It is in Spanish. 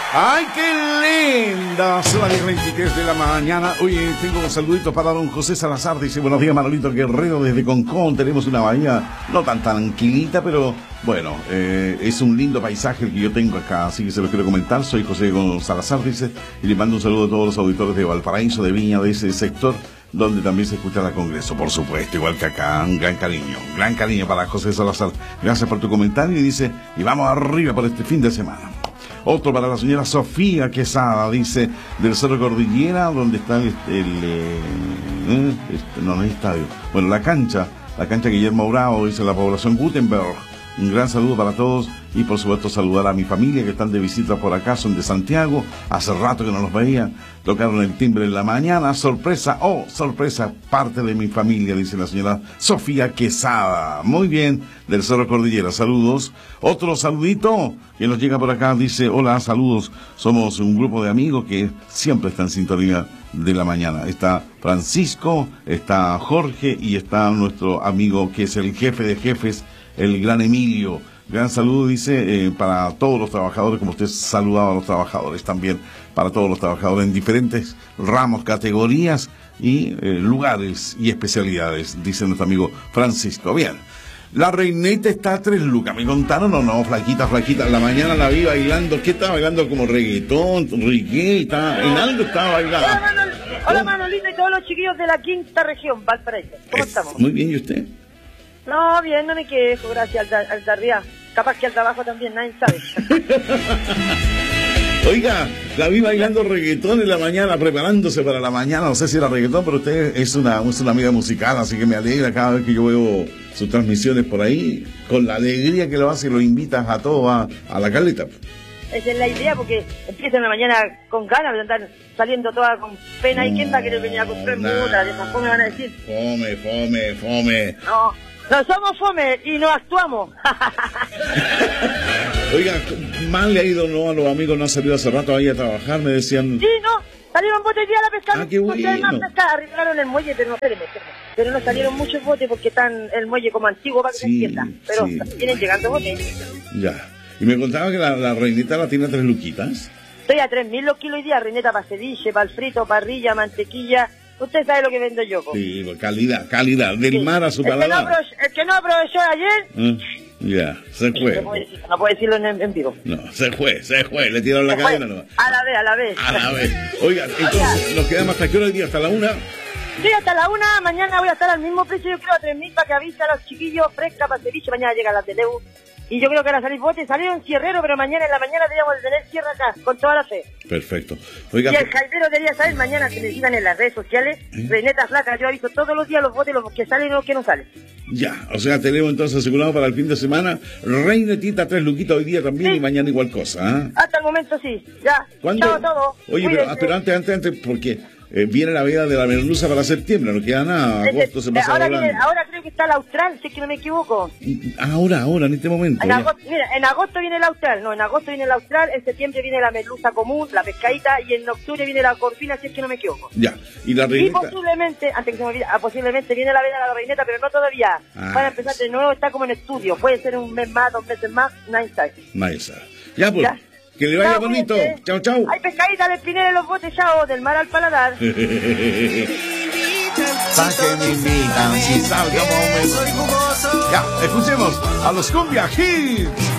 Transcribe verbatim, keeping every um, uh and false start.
¡Ay, qué linda! Son las diez veintitrés de la mañana. Oye, tengo un saludito para don José Salazar. Dice, buenos días, Manolito Guerrero, desde Concón. Tenemos una bahía no tan tranquilita, pero bueno, eh, es un lindo paisaje el que yo tengo acá, así que se lo quiero comentar. Soy José Salazar, dice, y le mando un saludo a todos los auditores de Valparaíso, de Viña, de ese sector, donde también se escucha la Congreso, por supuesto, igual que acá. Un gran cariño, gran cariño para José Salazar. Gracias por tu comentario y dice, y vamos arriba por este fin de semana. Otro para la señora Sofía Quesada, dice, del Cerro Cordillera, donde está el, el eh, este, no, no es estadio, bueno, la cancha, la cancha Guillermo Bravo, dice la población Gutenberg. Un gran saludo para todos y por supuesto saludar a mi familia que están de visita por acá, son de Santiago, hace rato que no los veía, tocaron el timbre en la mañana, sorpresa, oh, sorpresa, parte de mi familia, dice la señora Sofía Quesada. Muy bien, del Cerro Cordillera, saludos. Otro saludito que nos llega por acá, dice, hola, saludos, somos un grupo de amigos que siempre están en sintonía de la mañana. Está Francisco, está Jorge y está nuestro amigo que es el jefe de jefes, el gran Emilio. Gran saludo, dice, eh, para todos los trabajadores, como usted saludaba a los trabajadores también, para todos los trabajadores en diferentes ramos, categorías y eh, lugares y especialidades, dice nuestro amigo Francisco. Bien, la reineta está a tres lucas, ¿me contaron o no? Flaquita, flaquita, la mañana la vi bailando, ¿qué estaba bailando? Como reggaetón, reggae, estaba, en algo estaba bailando. Hola, Manol, hola Manolito y todos los chiquillos de la quinta región, Valparaíso, ¿cómo es, estamos? Muy bien, ¿y usted? No, bien, no me quejo, gracias al, al tardía. Capaz que al trabajo también, nadie sabe. Oiga, la vi bailando reggaetón en la mañana, preparándose para la mañana. No sé si era reggaetón, pero usted es una, es una amiga musical, así que me alegra cada vez que yo veo sus transmisiones por ahí, con la alegría que lo hace y lo invitas a todos a, a la caleta. Esa es la idea, porque empieza en la mañana con ganas de andar saliendo toda con pena. ¿Y quién va a querer venir a comprar mudas? De esas fome van a decir. Fome, fome, fome. No, no somos fome y no actuamos. Oiga, mal le ha ido, ¿no? A los amigos no han salido hace rato ahí a trabajar, me decían. Sí, no, salieron botes día a la pescar. Ah, qué bueno. Además, pescar, arreglaron el muelle, pero no, espérenme, espérenme. Pero no salieron muchos botes porque están el muelle como antiguo para que sí, se entienda. Pero sí. Vienen llegando botes. Ya. Y me contaba que la, la reinita la tiene a tres luquitas. Estoy a tres mil los kilos hoy día, reineta para ceviche, para el frito, parrilla, mantequilla. Usted sabe lo que vendo yo. Po. Sí, calidad, calidad, del sí. mar a su el paladar. Que no aprovechó, el que no aprovechó ayer... ¿Eh? Ya, se fue. No puedo, decir, no puedo decirlo en, en vivo. No, se fue, se fue, le tiraron la se cadena. Fue. No. A la vez, a la vez. A la vez. Oiga, entonces, ¿nos quedamos hasta qué hora del día? ¿Hasta la una? Sí, hasta la una, mañana voy a estar al mismo precio, yo creo a tres mil para que avise a los chiquillos, fresca para ceviche, mañana llega la Teleu. Y yo creo que ahora salís botes, salieron cierrero, pero mañana en la mañana deberíamos tener cierre acá, con toda la fe. Perfecto. Oiga, y el jaibero debería saber mañana que me sigan en las redes sociales, ¿eh? Reineta Flaca, yo aviso todos los días los botes, los que salen y los que no salen. Ya, o sea, tenemos entonces asegurado para el fin de semana, reinetita, tres luquitas hoy día también, sí. Y mañana igual cosa, ¿eh? Hasta el momento sí, ya. ¿Cuándo? Chao todo. Oye, pero, pero antes, antes, antes, porque... Eh, viene la vida de la merluza para septiembre, no queda nada, agosto se pasa ahora, volando. viene, ahora creo que está el austral, si es que no me equivoco. Ahora, ahora, en este momento. En agosto, mira, en agosto viene el austral, no, en agosto viene el austral, en septiembre viene la merluza común, la pescadita, y en octubre viene la corfina, si es que no me equivoco. Ya, y la reineta... Y posiblemente, antes que se me olvide, ah, posiblemente viene la veda de la reineta, pero no todavía. Ah, van a empezar de nuevo, está como en estudio, puede ser un mes más, dos meses más, nadie sabe. Nadie sabe. Ya, pues... Ya. Que le vaya chao, bonito. Cuídate. Chao, chao. Hay pescadita de espinel en los botes, chao, del mar al paladar. Pa' que me invitan, si sabe cómo me... Ya, escuchemos a los Cumbia Hits.